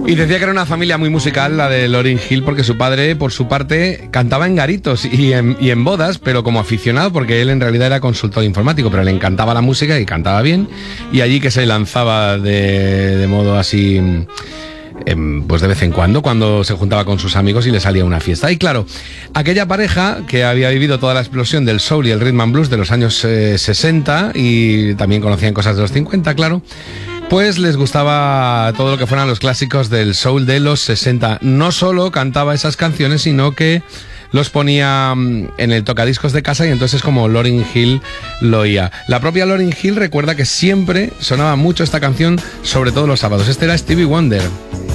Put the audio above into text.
Y decía que era una familia muy musical, la de Lauryn Hill, porque su padre, por su parte, cantaba en garitos y en bodas, pero como aficionado, porque él en realidad era consultor informático, pero le encantaba la música y cantaba bien, y allí que se lanzaba de modo así, pues de vez en cuando se juntaba con sus amigos y le salía una fiesta. Y claro, aquella pareja que había vivido toda la explosión del soul y el rhythm and blues de los años 60, y también conocían cosas de los 50, claro, pues les gustaba todo lo que fueran los clásicos del soul de los 60. No solo cantaba esas canciones, sino que los ponía en el tocadiscos de casa, y entonces es como Lauryn Hill lo oía. La propia Lauryn Hill recuerda que siempre sonaba mucho esta canción, sobre todo los sábados. Este era Stevie Wonder.